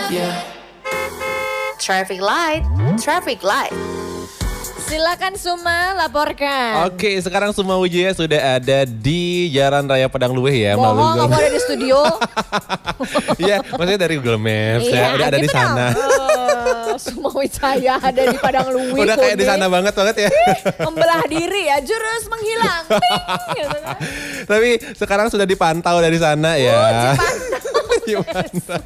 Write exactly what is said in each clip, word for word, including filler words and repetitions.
Yeah. Traffic light, traffic light. Silakan Suma laporkan. Oke, sekarang Suma Wijaya sudah ada di Jalan Raya Padang Luwih ya. Bohong, kamu ada di studio. Iya, maksudnya dari Google Maps ya, udah ada di sana. Oh, Suma Wijaya ada di Padang Luwih. Udah kayak di sana banget banget ya. Membelah diri ya, jurus menghilang. Ting, gitu kan. Tapi sekarang sudah dipantau dari sana ya. Oh, Gimana?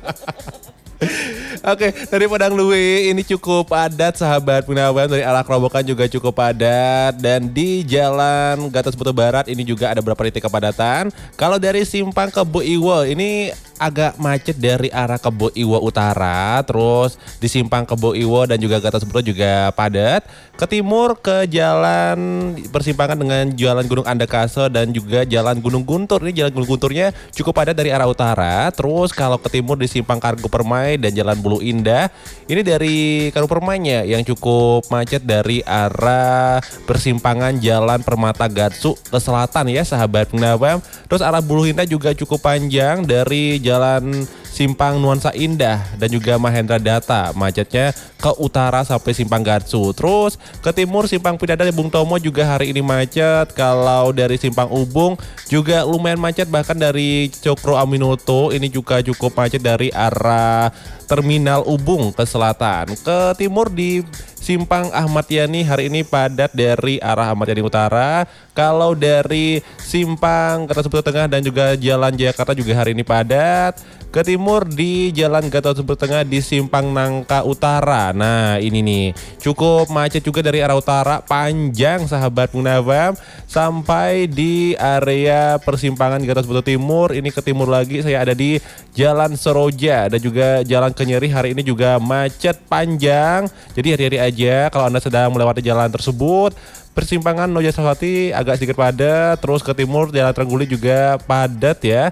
Oke, dari Padang Luwih ini cukup padat sahabat Gunawan, dari arah Kerobokan juga cukup padat, dan di Jalan Gatot Subroto Barat ini juga ada beberapa titik kepadatan. Kalau dari simpang Kebo Iwo ini agak macet dari arah Kebo Iwo Utara, terus di simpang Kebo Iwo dan juga Gatot Subroto juga padat. Ke timur ke jalan persimpangan dengan Jalan Gunung Andakaso dan juga Jalan Gunung Guntur. Ini Jalan Gunung Gunturnya cukup padat dari arah utara. Terus kalau ke timur di simpang Kargo Permai dan Jalan Bulu Indah, ini dari Kargo Permainya yang cukup macet dari arah persimpangan Jalan Permata Gatsu ke selatan ya sahabat Gunawan. Terus arah Bulu Indah juga cukup panjang dari Jalan Simpang Nuansa Indah dan juga Mahendra Data, macetnya ke utara sampai Simpang Gatsu. Terus ke timur Simpang Pidadari Bung Tomo juga hari ini macet. Kalau dari Simpang Ubung juga lumayan macet, bahkan dari Cokro Aminoto ini juga cukup macet dari arah Terminal Ubung ke selatan. Ke timur di Simpang Ahmad Yani hari ini padat dari arah Ahmad Yani Utara. Kalau dari Simpang Gatot Subroto Tengah dan juga Jalan Jakarta juga hari ini padat. Ke timur di Jalan Gatot Subroto Tengah di Simpang Nangka Utara. Nah ini nih cukup macet juga dari arah utara, panjang sahabat Gunawan, sampai di area persimpangan Gatot Subroto Timur. Ini ke timur lagi saya ada di Jalan Seroja dan juga Jalan Kenyeri hari ini juga macet panjang. Jadi hati-hati aja kalau Anda sedang melewati jalan tersebut. Persimpangan Noja Sawati agak sedikit padat, terus ke timur Jalan Trengguli juga padat ya.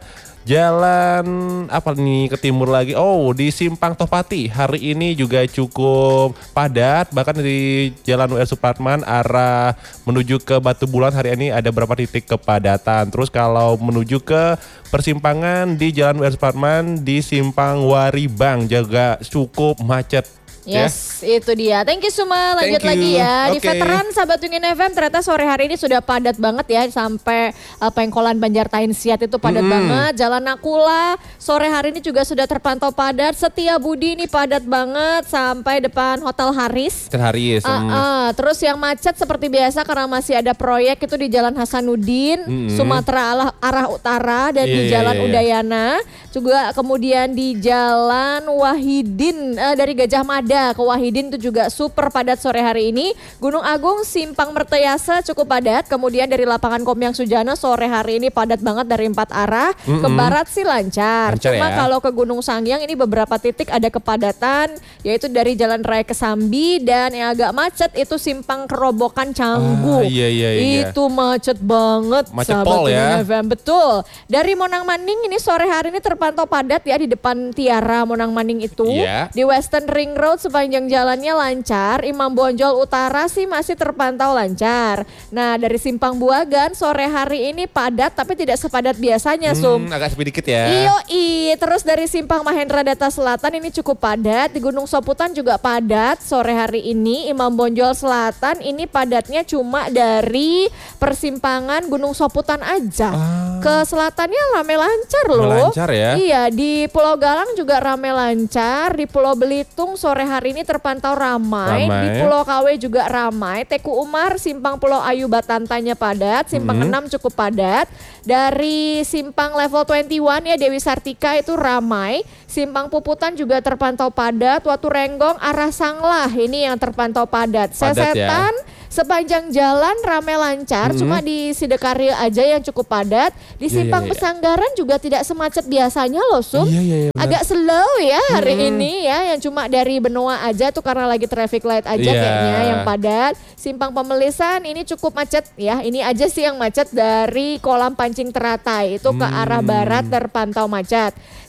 Jalan apa nih ke timur lagi? Oh, di Simpang Topati hari ini juga cukup padat. Bahkan di Jalan W R Supratman arah menuju ke Batu Bulan hari ini ada beberapa titik kepadatan. Terus kalau menuju ke persimpangan di Jalan W R Supratman di Simpang Waribang juga cukup macet. Yes, yeah. Itu dia. Thank you Suma. Lanjut Thank lagi you. ya. Di Okay. veteran sahabat Wingin F M ternyata sore hari ini sudah padat banget ya. Sampai uh, Pengkolan Banjartain Siat itu padat hmm. banget. Jalan Nakula sore hari ini juga sudah terpantau padat. Setia Budi ini padat banget sampai depan Hotel Haris. Hotel Haris. Uh, uh, terus yang macet seperti biasa karena masih ada proyek itu di Jalan Hasanuddin, hmm. Sumatera arah, arah utara, dan yeah, di Jalan yeah, yeah. Udayana. Juga kemudian di Jalan Wahidin uh, dari Gajah Mada ke Wahidin itu juga super padat sore hari ini. Gunung Agung Simpang Mertayasa cukup padat. Kemudian dari Lapangan Komyang Sujana sore hari ini padat banget dari empat arah. Mm-hmm. Ke barat sih lancar. lancar Cuma ya? Kalau ke Gunung Sangyang ini beberapa titik ada kepadatan, yaitu dari Jalan Raya Kesambi, dan yang agak macet itu Simpang Kerobokan Canggu. Ah, iya, iya, iya. Itu macet banget. Macet pol ya. F M. Betul. Dari Monang Manding ini sore hari ini terpantau padat ya di depan Tiara Monang Manding itu. Yeah. Di Western Ring Road sepanjang jalannya lancar. Imam Bonjol Utara sih masih terpantau lancar. Nah dari Simpang Buagan sore hari ini padat tapi tidak sepadat biasanya hmm, Sum. Agak sepi dikit ya. Iyo i. Terus dari Simpang Mahendra Data Selatan ini cukup padat. Di Gunung Soputan juga padat sore hari ini. Imam Bonjol Selatan ini padatnya cuma dari persimpangan Gunung Soputan aja. Ah. Ke selatannya rame lancar loh. Lancar ya. Iya, di Pulau Galang juga rame lancar. Di Pulau Belitung sore hari ini terpantau ramai. ramai. Di Pulau K W juga ramai. Teku Umar, Simpang Pulau Ayu Batantanya padat. Simpang hmm. enam cukup padat. Dari Simpang Level dua puluh satu ya Dewi Sartika itu ramai. Simpang Puputan juga terpantau padat. Watu Renggong arah Sanglah ini yang terpantau padat. Padat Sesetan ya. Sepanjang jalan rame lancar, hmm. cuma di Sidekaril aja yang cukup padat. Di Simpang yeah, yeah, yeah. Pesanggaran juga tidak semacet biasanya loh Sum. Yeah, yeah, yeah, agak slow ya hari hmm. ini ya, yang cuma dari Benoa aja tuh karena lagi traffic light aja yeah. kayaknya yang padat. Simpang Pemelisan ini cukup macet ya, ini aja sih yang macet dari Kolam Pancing Teratai itu hmm. ke arah barat terpantau macet.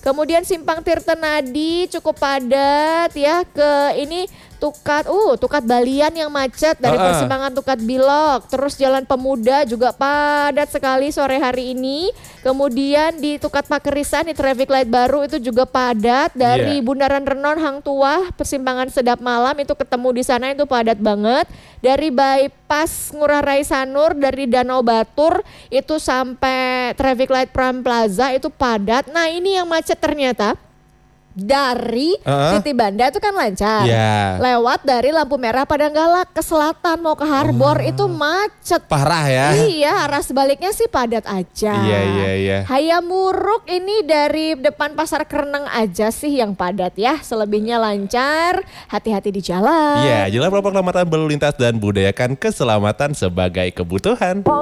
Kemudian Simpang Tirtenadi cukup padat ya. Ke ini Tukat, uh Tukat Balian yang macet dari Uh-uh. persimpangan Tukat Bilok. Terus Jalan Pemuda juga padat sekali sore hari ini. Kemudian di Tukat Pakerisan di traffic light baru itu juga padat. Dari Yeah. Bundaran Renon Hang Tuah persimpangan Sedap Malam itu ketemu di sana itu padat banget. Dari bypass Ngurah Rai Sanur dari Danau Batur itu sampai traffic light Pram Plaza itu padat. Nah ini yang macet ternyata. Dari Uh-huh. Titi Banda itu kan lancar. Ya. Lewat dari lampu merah Padanggalak ke selatan mau ke Harbor itu macet. Parah ya. Iya, arah sebaliknya sih padat aja. Iya, iya, iya. Hayamuruk ini dari depan Pasar Kereneng aja sih yang padat ya. Selebihnya lancar, hati-hati di jalan. Iya, jalan protokol keselamatan berlalu lintas dan budayakan keselamatan sebagai kebutuhan.